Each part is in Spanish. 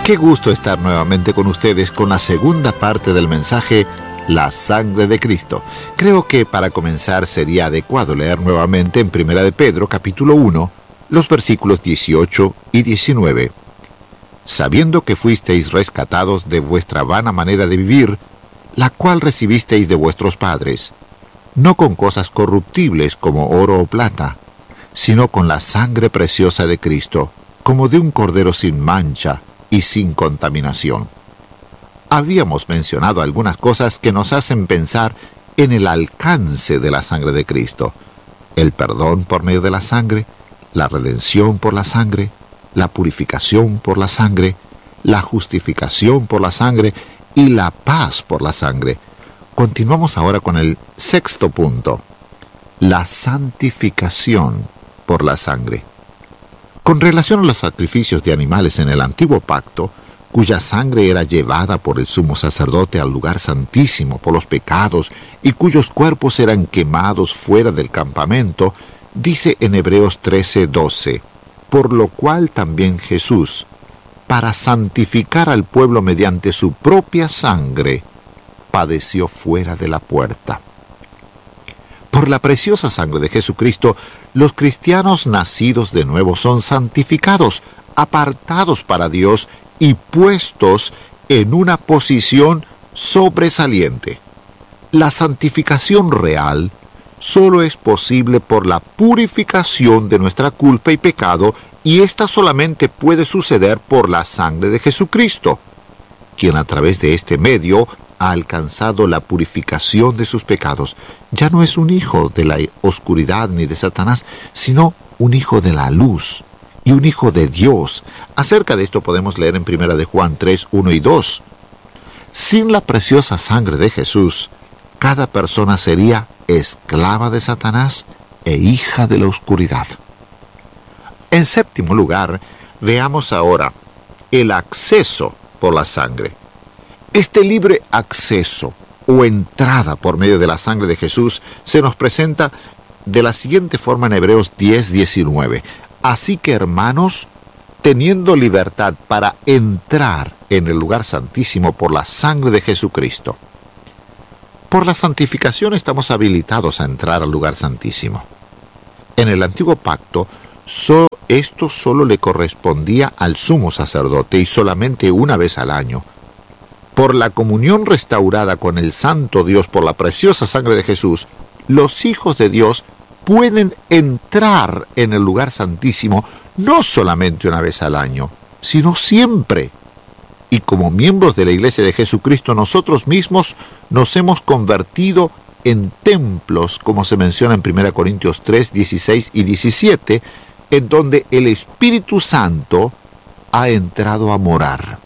Qué gusto estar nuevamente con ustedes con la segunda parte del mensaje La sangre de Cristo. Creo que para comenzar sería adecuado leer nuevamente en 1 de Pedro, capítulo 1, los versículos 18 y 19. Sabiendo que fuisteis rescatados de vuestra vana manera de vivir, la cual recibisteis de vuestros padres, no con cosas corruptibles como oro o plata, sino con la sangre preciosa de Cristo, como de un cordero sin mancha y sin contaminación. Habíamos mencionado algunas cosas que nos hacen pensar en el alcance de la sangre de Cristo: el perdón por medio de la sangre, la redención por la sangre, la purificación por la sangre, la justificación por la sangre y la paz por la sangre. Continuamos ahora con el sexto punto: la santificación por la sangre. Con relación a los sacrificios de animales en el antiguo pacto, cuya sangre era llevada por el sumo sacerdote al lugar santísimo por los pecados y cuyos cuerpos eran quemados fuera del campamento, dice en Hebreos 13:12, por lo cual también Jesús, para santificar al pueblo mediante su propia sangre, padeció fuera de la puerta. Por la preciosa sangre de Jesucristo, los cristianos nacidos de nuevo son santificados, apartados para Dios y puestos en una posición sobresaliente. La santificación real solo es posible por la purificación de nuestra culpa y pecado, y esta solamente puede suceder por la sangre de Jesucristo, quien a través de este medio ha alcanzado la purificación de sus pecados. Ya no es un hijo de la oscuridad ni de Satanás, sino un hijo de la luz y un hijo de Dios. Acerca de esto podemos leer en 1 de Juan 3, 1 y 2. Sin la preciosa sangre de Jesús, cada persona sería esclava de Satanás e hija de la oscuridad. En séptimo lugar, veamos ahora el acceso por la sangre. Este libre acceso o entrada por medio de la sangre de Jesús se nos presenta de la siguiente forma en Hebreos 10:19. Así que, hermanos, teniendo libertad para entrar en el lugar santísimo por la sangre de Jesucristo. Por la santificación estamos habilitados a entrar al lugar santísimo. En el antiguo pacto, esto solo le correspondía al sumo sacerdote y solamente una vez al año. Por la comunión restaurada con el Santo Dios por la preciosa sangre de Jesús, los hijos de Dios pueden entrar en el lugar santísimo no solamente una vez al año, sino siempre. Y como miembros de la Iglesia de Jesucristo, nosotros mismos nos hemos convertido en templos, como se menciona en 1 Corintios 3, 16 y 17, en donde el Espíritu Santo ha entrado a morar.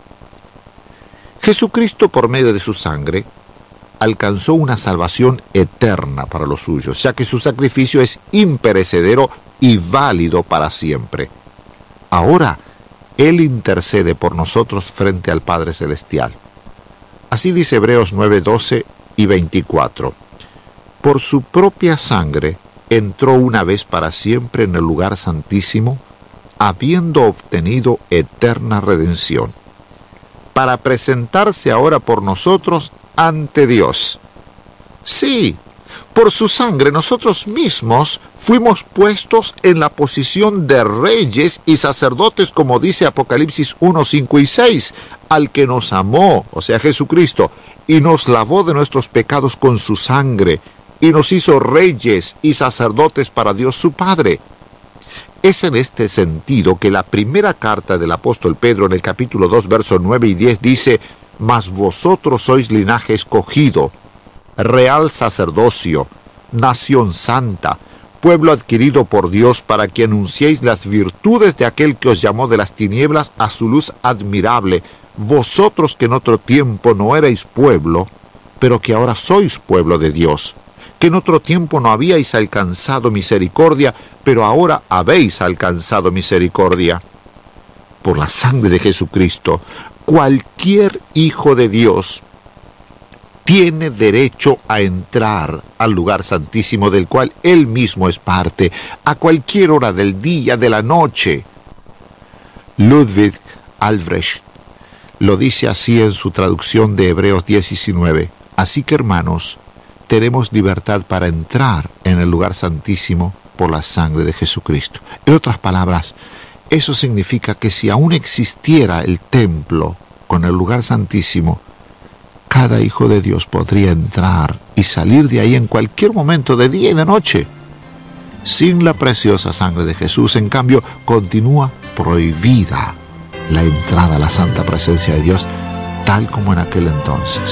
Jesucristo, por medio de su sangre, alcanzó una salvación eterna para los suyos, ya que su sacrificio es imperecedero y válido para siempre. Ahora, Él intercede por nosotros frente al Padre Celestial. Así dice Hebreos 9, 12 y 24. Por su propia sangre entró una vez para siempre en el lugar santísimo, habiendo obtenido eterna redención, para presentarse ahora por nosotros ante Dios. Sí, por su sangre nosotros mismos fuimos puestos en la posición de reyes y sacerdotes, como dice Apocalipsis 1, 5 y 6, al que nos amó, o sea Jesucristo, y nos lavó de nuestros pecados con su sangre, y nos hizo reyes y sacerdotes para Dios su Padre. Es en este sentido que la primera carta del apóstol Pedro en el capítulo 2, versos 9 y 10 dice: mas vosotros sois linaje escogido, real sacerdocio, nación santa, pueblo adquirido por Dios, para que anunciéis las virtudes de aquel que os llamó de las tinieblas a su luz admirable, vosotros que en otro tiempo no erais pueblo, pero que ahora sois pueblo de Dios, que en otro tiempo no habíais alcanzado misericordia, pero ahora habéis alcanzado misericordia. Por la sangre de Jesucristo, cualquier hijo de Dios tiene derecho a entrar al lugar santísimo del cual él mismo es parte, a cualquier hora del día, de la noche. Ludwig Albrecht Lo dice así en su traducción de Hebreos 10:19. Así que, hermanos, tenemos libertad para entrar en el lugar santísimo por la sangre de Jesucristo. En otras palabras, eso significa que si aún existiera el templo con el lugar santísimo, cada hijo de Dios podría entrar y salir de ahí en cualquier momento, de día y de noche. Sin la preciosa sangre de Jesús, en cambio, continúa prohibida la entrada a la santa presencia de Dios, tal como en aquel entonces.